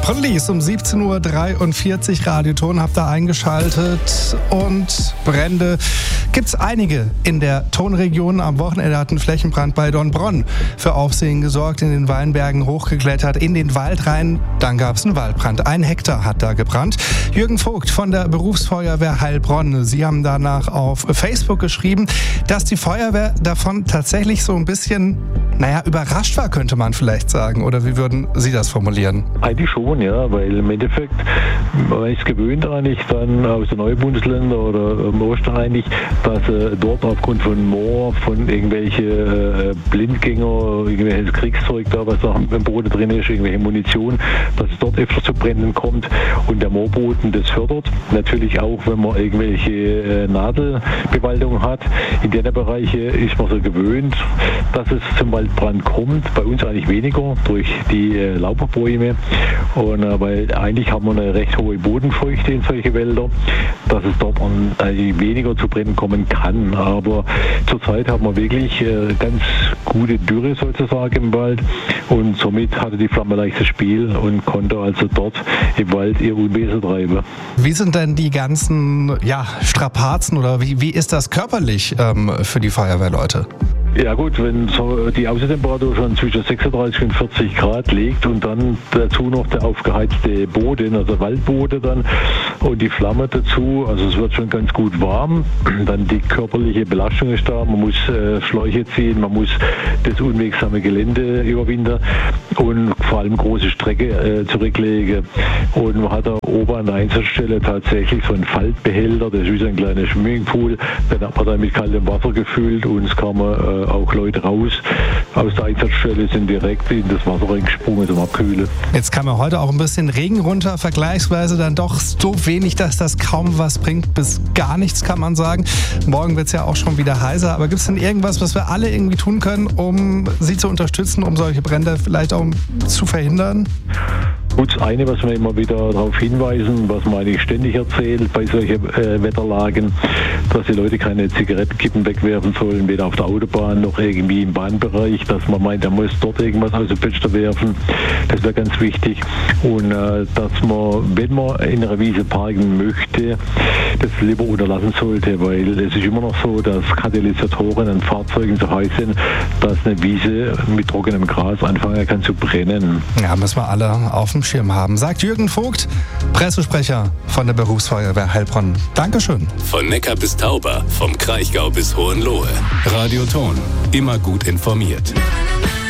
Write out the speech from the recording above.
Police um 17.43 Uhr, Radioton habt ihr eingeschaltet und Brände gibt's einige in der Tonregion. Am Wochenende hat ein Flächenbrand bei Dornbronn für Aufsehen gesorgt, in den Weinbergen hochgeklettert, in den Wald rein, dann gab's einen Waldbrand. 1 Hektar hat da gebrannt. Jürgen Vogt von der Berufsfeuerwehr Heilbronn, Sie haben danach auf Facebook geschrieben, dass die Feuerwehr davon tatsächlich so ein bisschen, überrascht war, könnte man vielleicht sagen. Oder wie würden Sie das formulieren? Eigentlich schon, ja, weil im Endeffekt, man ist gewöhnt eigentlich dann aus den Neubundesländern oder Österreich, dass dort aufgrund von Moor, von irgendwelche Blindgänger, irgendwelches Kriegszeug da, was da im Boden drin ist, irgendwelche Munition, dass es dort öfter zu Bränden kommt und der Moorboden das fördert. Natürlich auch, wenn man irgendwelche Nadelbewaldung hat. In den Bereichen ist man so gewöhnt, dass es zum Waldbrand kommt. Bei uns eigentlich weniger durch die Lauberbäume. Und weil eigentlich haben wir eine recht hohe Bodenfeuchte in solche Wälder, dass es dort weniger zu Bränden kommen kann. Aber zurzeit haben wir wirklich ganz gute Dürre sozusagen im Wald und somit hatte die Flamme leichtes Spiel und konnte also dort im Wald ihr Unwesen treiben. Wie sind denn die ganzen Strapazen oder wie ist das körperlich für die Feuerwehrleute? Ja gut, wenn so die Außentemperatur schon zwischen 36 und 40 Grad liegt und dann dazu noch der aufgeheizte Boden, also Waldboden dann und die Flamme dazu, also es wird schon ganz gut warm, dann die körperliche Belastung ist da, man muss Schläuche ziehen, man muss das unwegsame Gelände überwinden und vor allem große Strecke zurücklegen und man hat da oben an der Einsatzstelle tatsächlich so einen Faltbehälter, das ist wie so ein kleiner Swimmingpool, dann hat man da mit kaltem Wasser gefüllt und es kam auch Leute raus aus der Einsatzstelle, sind direkt in das Wasser reingesprungen zum Abkühlen. Jetzt kam ja heute auch ein bisschen Regen runter, vergleichsweise dann doch so wenig, dass das kaum was bringt, bis gar nichts kann man sagen. Morgen wird es ja auch schon wieder heißer, aber gibt es denn irgendwas, was wir alle irgendwie tun können, um Sie zu unterstützen, um solche Brände vielleicht auch zu verhindern? Gut, das eine, was wir immer wieder darauf hinweisen, was man eigentlich ständig erzählt bei solchen Wetterlagen, dass die Leute keine Zigarettenkippen wegwerfen sollen, weder auf der Autobahn noch irgendwie im Bahnbereich, dass man meint, er muss dort irgendwas aus dem Fenster werfen. Das wäre ganz wichtig. Und dass man, wenn man in einer Wiese parken möchte, das lieber unterlassen sollte, weil es ist immer noch so, dass Katalysatoren an Fahrzeugen so heiß sind, dass eine Wiese mit trockenem Gras anfangen kann zu brennen. Ja, müssen wir alle auf dem Schirm haben, sagt Jürgen Vogt, Pressesprecher von der Berufsfeuerwehr Heilbronn. Dankeschön. Von Neckar bis Tauber, vom Kraichgau bis Hohenlohe. Radioton, immer gut informiert.